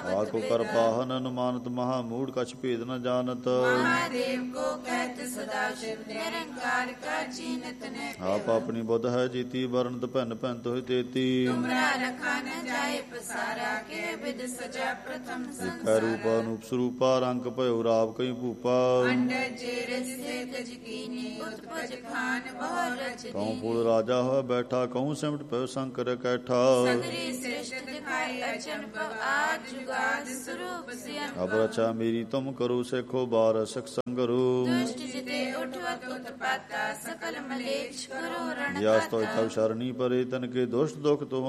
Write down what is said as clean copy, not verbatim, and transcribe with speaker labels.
Speaker 1: ਆਕੋ ਕਰ ਪਾਹਨ ਅਨੁਮਾਨਤ ਮਹਾ ਮੂੜ ਕਛ ਭੇਦ ਨ ਜਾਣਤ।
Speaker 2: महादेव को कहत सदा शिव निरंकार का चीनत ने।
Speaker 1: ਆਪ ਆਪਣੀ ਬੁੱਧ ਹੈ ਜੀਤੀ ਵਰਨਤ ਭਿੰਨ ਭਿੰਨ ਤੋਹਿ ਤੇਤੀ।
Speaker 2: तुमरा रखा न जाए पसारा के विद सजा प्रथम
Speaker 1: ਇਕੈ
Speaker 2: संसारा।
Speaker 1: ਰੂਪ ਅਨੂਪ ਸਰੂਪਾ ਰੰਗ ਭਇਓ ਰਾਵ ਕਈ ਭੂਪਾ।
Speaker 2: अंडर जेरस से तज कीनी उत्पज खान बहु रच
Speaker 1: ਕਉ
Speaker 2: दीनी।
Speaker 1: ਪੁਰ ਰਾਜਾ ਹੋਇ ਬੈਠਾ ਕਉ ਸਿਮਟ ਪਇਓ ਸ਼ੰਕਰ ਕੈਠਾ।
Speaker 2: सगरी श्रेष्ठ दिखाई अचंभ आज जुगाद स्वरूप से
Speaker 1: ਅਬ ਰਚਾ ਮੇਰੀ ਤੁਮ ਕਰੋ ਸਿਖੋ ਬਾਰ ਸਿਖ ਸੰਗਰੋ।
Speaker 2: दुष्ट जिते उठवत उत्पाता सकल मलेच्छ करो रण
Speaker 1: ਜਿਆਸ ਤੋਇ ਤਵ ਸ਼ਰਣੀ ਪਰੇ ਤਨ ਕੇ ਦੁਸ਼ਟ ਦੁਖ ਤੁਮ